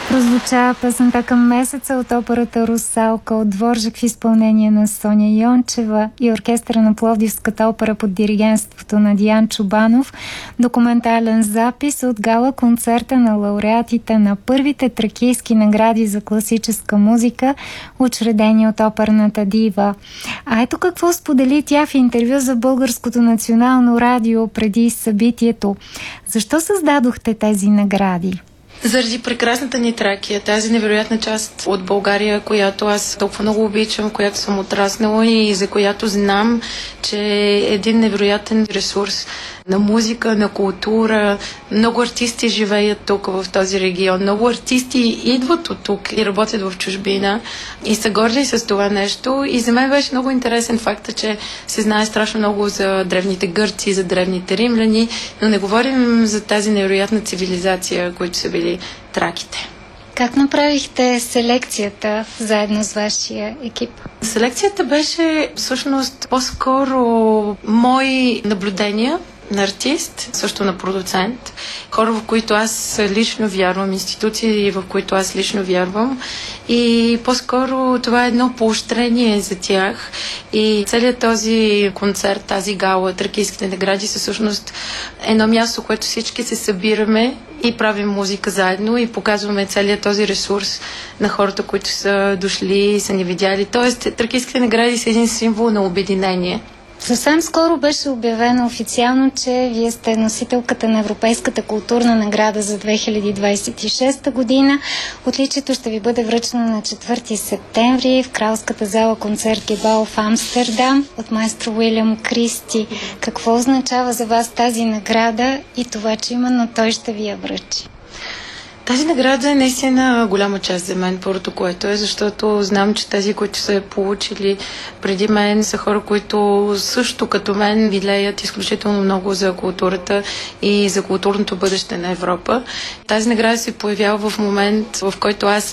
Прозвуча песента "Към месеца" от операта "Русалка" от Дворжак в изпълнение на Соня Йончева и оркестъра на Пловдивската опера под диригентството на Диан Чубанов. Документален запис от гала концерта на лауреатите на първите тракийски награди за класическа музика, учредени от оперната дива. А ето какво сподели тя в интервю за Българското национално радио преди събитието. Защо създадохте тези награди? Заради прекрасната ни Тракия, тази невероятна част от България, която аз толкова много обичам, която съм отраснала и за която знам, че е един невероятен ресурс на музика, на култура. Много артисти живеят тук в този регион. Много артисти идват от тук и работят в чужбина и са горди с това нещо. И за мен беше много интересен факта, че се знае страшно много за древните гърци, за древните римляни, но не говорим за тази невероятна цивилизация, които са били траките. Как направихте селекцията заедно с вашия екип? Селекцията беше всъщност по-скоро мои наблюдения на артист, също на продуцент. Хора, в които аз лично вярвам, институции, в които аз лично вярвам. И по-скоро това е едно поощрение за тях. И целият този концерт, тази гала, тракийските награди са всъщност едно място, което всички се събираме и правим музика заедно и показваме целият този ресурс на хората, които са дошли и са ни видяли. Тоест, тракийските награди са един символ на обединение. Съвсем скоро беше обявено официално, че вие сте носителката на Европейската културна награда за 2026 година. Отличието ще ви бъде връчено на 4 септември в Кралската зала концерт Гебал в Амстердам от маестро Уилям Кристи. Какво означава за вас тази награда и това, че именно той ще ви я връчи? Тази награда е наистина голяма част за мен, първото което е, защото знам, че тези, които са я получили преди мен, са хора, които също като мен вилеят изключително много за културата и за културното бъдеще на Европа. Тази награда се появява в момент, в който аз